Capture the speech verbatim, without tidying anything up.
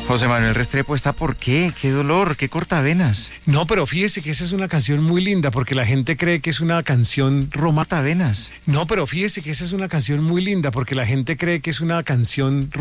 José Manuel Restrepo, ¿está por qué? ¿Qué dolor? ¿Qué cortavenas? No, pero fíjese que esa es una canción muy linda porque la gente cree que es una canción romántica. Cortavenas. No, pero fíjese que esa es una canción muy linda porque la gente cree que es una canción